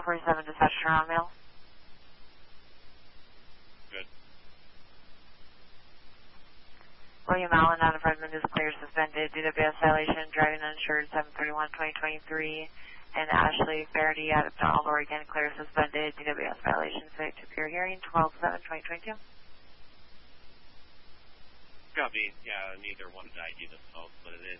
47 dispatch turnaround mail. Good. William Allen out of Redmond is clear, suspended, DWS violation, driving uninsured, 7/31/2023. And Ashley Faraday out of Donald, Oregon, clear, suspended, DWS violation, subject to peer hearing, 12/7/2022. Copy. Yeah, neither wanted to ID themselves, but it is